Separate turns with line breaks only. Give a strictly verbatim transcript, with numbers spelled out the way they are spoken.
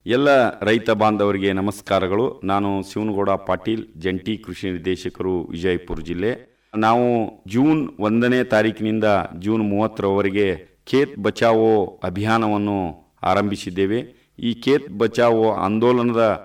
ಎಲ್ಲ ರೈತ ಬಾಂಧವರಿಗೆ ನಮಸ್ಕಾರಗಳು. ನಾನು ಶಿವನಗೌಡ ಪಾಟೀಲ್, ಜಂಟಿ ಕೃಷಿ ನಿರ್ದೇಶಕರು, ವಿಜಯಪುರ ಜಿಲ್ಲೆ. ನಾವು ಜೂನ್ ಒಂದನೇ ತಾರೀಕಿನಿಂದ ಜೂನ್ ಮೂವತ್ತರವರೆಗೆ ಖೇತ್ ಬಚಾವೋ ಅಭಿಯಾನವನ್ನು ಆರಂಭಿಸಿದ್ದೇವೆ. ಈ ಖೇತ್ ಬಚಾವೋ ಆಂದೋಲನದ